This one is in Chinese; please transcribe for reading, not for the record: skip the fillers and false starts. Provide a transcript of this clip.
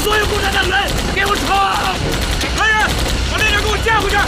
所有共产党员，给我冲！来人，把那人给我架回去！